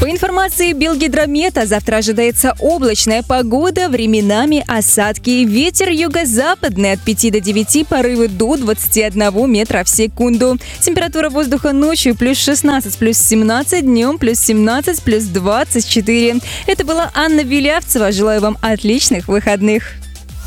По информации Белгидромета, завтра ожидается облачная погода, временами осадки. Ветер юго-западный от 5 до 9, порывы до 21 метра в секунду. Температура воздуха ночью плюс 16, плюс 17, днем плюс 17, плюс 24. Это была Анна Вилявцева. Желаю вам отличных выходных.